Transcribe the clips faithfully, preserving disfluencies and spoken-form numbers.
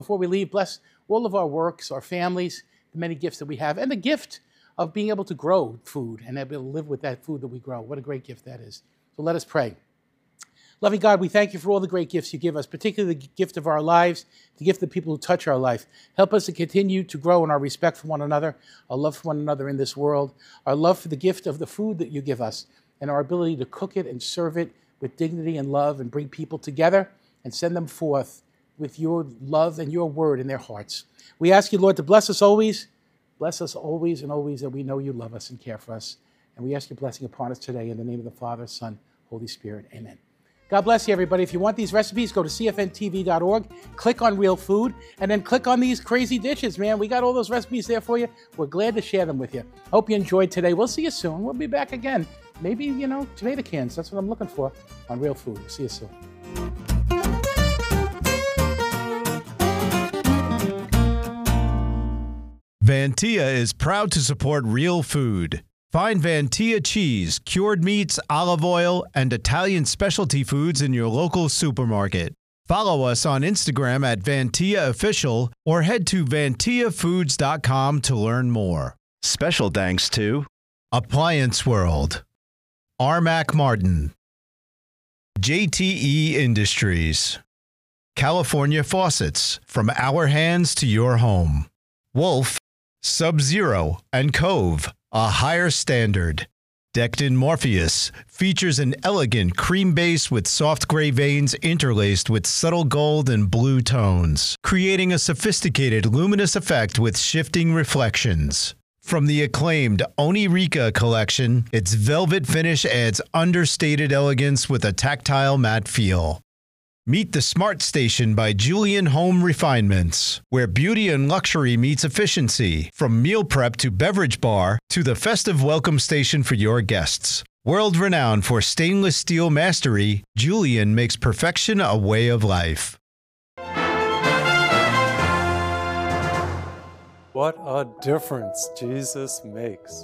Before we leave, bless all of our works, our families, the many gifts that we have, and the gift of being able to grow food and able to live with that food that we grow. What a great gift that is. So let us pray. Loving God, we thank you for all the great gifts you give us, particularly the gift of our lives, the gift of people who touch our life. Help us to continue to grow in our respect for one another, our love for one another in this world, our love for the gift of the food that you give us, and our ability to cook it and serve it with dignity and love and bring people together and send them forth with your love and your word in their hearts. We ask you, Lord, to bless us always. Bless us always and always, that we know you love us and care for us. And we ask your blessing upon us today in the name of the Father, Son, Holy Spirit. Amen. God bless you, everybody. If you want these recipes, go to C F N T V dot org, click on Real Food, and then click on these crazy dishes, man. We got all those recipes there for you. We're glad to share them with you. Hope you enjoyed today. We'll see you soon. We'll be back again. Maybe, you know, tomato cans. That's what I'm looking for on Real Food. See you soon. Vantia is proud to support Real Food. Find Vantia cheese, cured meats, olive oil, and Italian specialty foods in your local supermarket. Follow us on Instagram at Vantia Official or head to vantia foods dot com to learn more. Special thanks to Appliance World, Armac Martin, J T E Industries, California Faucets, from our hands to your home, Wolf, Sub-Zero, and Cove, a higher standard. Decked in Morpheus features an elegant cream base with soft gray veins interlaced with subtle gold and blue tones, creating a sophisticated luminous effect with shifting reflections. From the acclaimed Onirica collection, its velvet finish adds understated elegance with a tactile matte feel. Meet the Smart Station by Julian Home Refinements, where beauty and luxury meets efficiency, from meal prep to beverage bar to the festive welcome station for your guests. World-renowned for stainless steel mastery, Julian makes perfection a way of life. What a difference Jesus makes.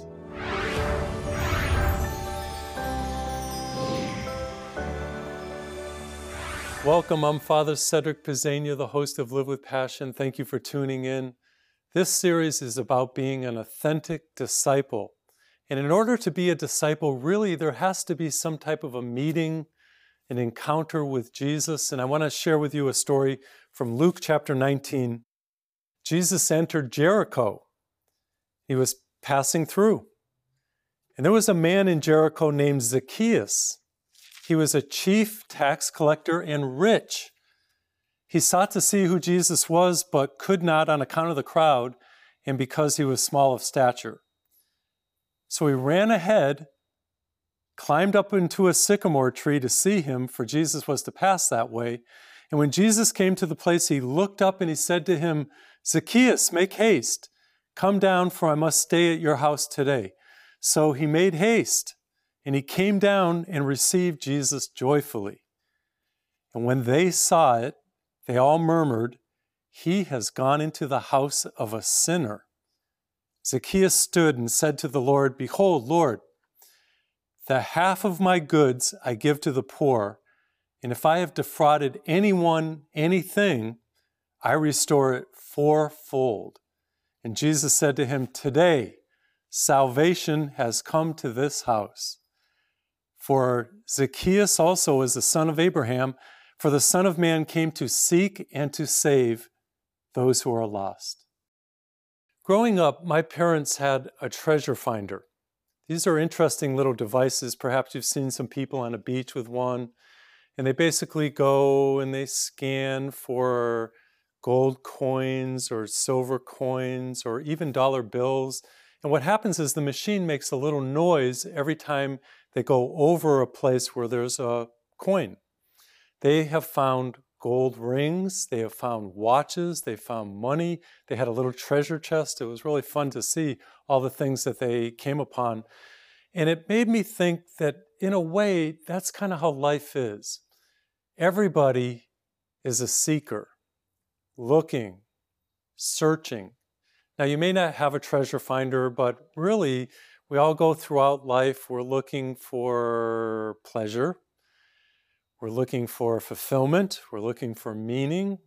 Welcome, I'm Father Cedric Pizzania, the host of Live with Passion. Thank you for tuning in. This series is about being an authentic disciple. And in order to be a disciple, really there has to be some type of a meeting, an encounter with Jesus. And I want to share with you a story from Luke chapter nineteen. Jesus entered Jericho. He was passing through. And there was a man in Jericho named Zacchaeus. He was a chief tax collector and rich. He sought to see who Jesus was, but could not on account of the crowd and because he was small of stature. So he ran ahead, climbed up into a sycamore tree to see him, for Jesus was to pass that way. And when Jesus came to the place, he looked up and he said to him, "Zacchaeus, make haste. Come down, for I must stay at your house today." So he made haste. And he came down and received Jesus joyfully. And when they saw it, they all murmured, "He has gone into the house of a sinner." Zacchaeus stood and said to the Lord, "Behold, Lord, the half of my goods I give to the poor, and if I have defrauded anyone anything, I restore it fourfold." And Jesus said to him, "Today salvation has come to this house. For Zacchaeus also is the son of Abraham, for the Son of Man came to seek and to save those who are lost." Growing up, my parents had a treasure finder. These are interesting little devices. Perhaps you've seen some people on a beach with one, and they basically go and they scan for gold coins or silver coins or even dollar bills. And what happens is the machine makes a little noise every time they go over a place where there's a coin. They have found gold rings, they have found watches, they found money, they had a little treasure chest. It was really fun to see all the things that they came upon. And it made me think that in a way, that's kind of how life is. Everybody is a seeker, looking, searching. Now, you may not have a treasure finder, but really, we all go throughout life, we're looking for pleasure, we're looking for fulfillment, we're looking for meaning,